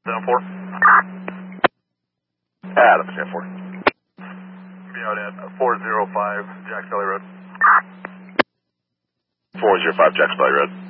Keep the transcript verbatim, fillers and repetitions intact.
seven four. Adam, ten four. Be out at four zero five Jack's Valley Road. four zero five Jack's Valley Road.